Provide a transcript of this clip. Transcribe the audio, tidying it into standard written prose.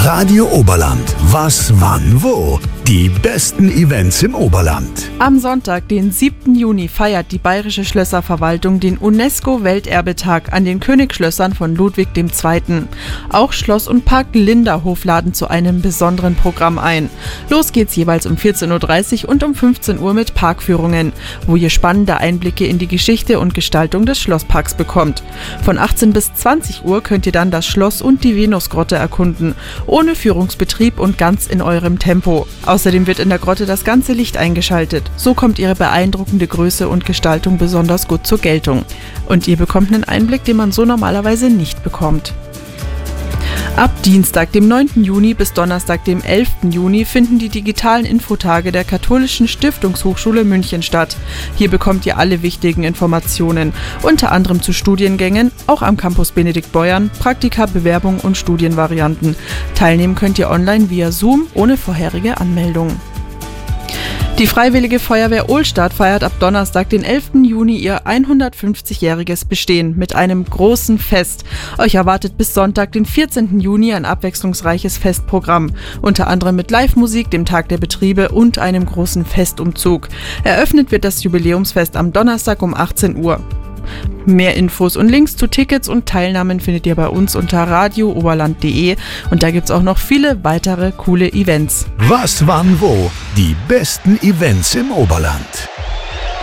Radio Oberland. Was, wann, wo? Die besten Events im Oberland. Am Sonntag, den 7. Juni, feiert die Bayerische Schlösserverwaltung den UNESCO-Welterbetag an den Königsschlössern von Ludwig II. Auch Schloss und Park Linderhof laden zu einem besonderen Programm ein. Los geht's jeweils um 14.30 Uhr und um 15 Uhr mit Parkführungen, wo ihr spannende Einblicke in die Geschichte und Gestaltung des Schlossparks bekommt. Von 18 bis 20 Uhr könnt ihr dann das Schloss und die Venusgrotte erkunden, ohne Führungsbetrieb und ganz in eurem Tempo. Außerdem wird in der Grotte das ganze Licht eingeschaltet. So kommt ihre beeindruckende Größe und Gestaltung besonders gut zur Geltung. Und ihr bekommt einen Einblick, den man so normalerweise nicht bekommt. Ab Dienstag, dem 9. Juni bis Donnerstag, dem 11. Juni finden die digitalen Infotage der Katholischen Stiftungshochschule München statt. Hier bekommt ihr alle wichtigen Informationen, unter anderem zu Studiengängen, auch am Campus Benedikt Beuern, Praktika, Bewerbung und Studienvarianten. Teilnehmen könnt ihr online via Zoom ohne vorherige Anmeldung. Die Freiwillige Feuerwehr Ohlstadt feiert ab Donnerstag, den 11. Juni, ihr 150-jähriges Bestehen mit einem großen Fest. Euch erwartet bis Sonntag, den 14. Juni, ein abwechslungsreiches Festprogramm. Unter anderem mit Live-Musik, dem Tag der Betriebe und einem großen Festumzug. Eröffnet wird das Jubiläumsfest am Donnerstag um 18 Uhr. Mehr Infos und Links zu Tickets und Teilnahmen findet ihr bei uns unter radiooberland.de und da gibt's auch noch viele weitere coole Events. Was, wann, wo? Die besten Events im Oberland.